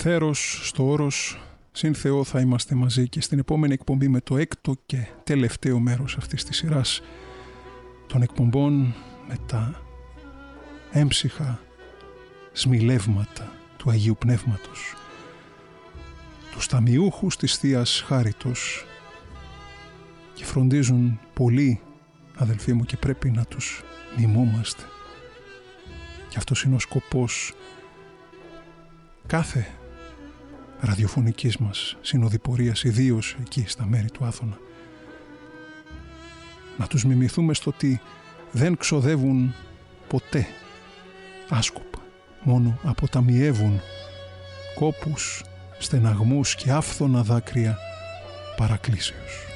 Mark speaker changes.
Speaker 1: Θέρος στο όρος, συν Θεό θα είμαστε μαζί και στην επόμενη εκπομπή με το έκτο και τελευταίο μέρος αυτής της σειράς των εκπομπών με τα έμψυχα σμιλεύματα του Αγίου Πνεύματος, τους ταμιούχους της Θείας Χάριτος, και φροντίζουν πολύ, αδελφοί μου, και πρέπει να τους μιμούμαστε. Και αυτός είναι ο σκοπός κάθε ραδιοφωνικής μας συνοδοιπορίας, ιδίως εκεί στα μέρη του Άθωνα. Να τους μιμηθούμε στο ότι δεν ξοδεύουν ποτέ άσκοπα, μόνο αποταμιεύουν κόπους, στεναγμούς και άφθονα δάκρυα παρακλήσεως.